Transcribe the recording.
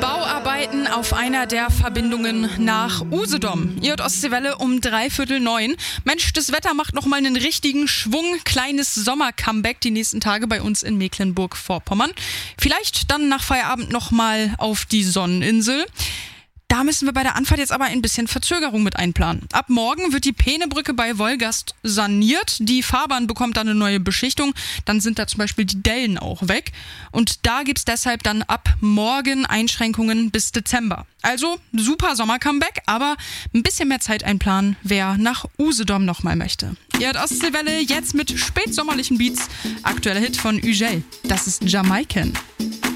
Bauarbeiten auf einer der Verbindungen nach Usedom. Ihr hört Ostseewelle um 8:45. Mensch, das Wetter macht nochmal einen richtigen Schwung. Kleines Sommer-Comeback die nächsten Tage bei uns in Mecklenburg-Vorpommern. Vielleicht dann nach Feierabend nochmal auf die Sonneninsel. Da müssen wir bei der Anfahrt jetzt aber ein bisschen Verzögerung mit einplanen. Ab morgen wird die Peenebrücke bei Wolgast saniert. Die Fahrbahn bekommt dann eine neue Beschichtung. Dann sind da zum Beispiel die Dellen auch weg. Und da gibt's deshalb dann ab morgen Einschränkungen bis Dezember. Also super Sommer-Comeback, aber ein bisschen mehr Zeit einplanen, wer nach Usedom nochmal möchte. Ihr hört Ostseewelle jetzt mit spätsommerlichen Beats. Aktueller Hit von Ugel. Das ist Jamaican.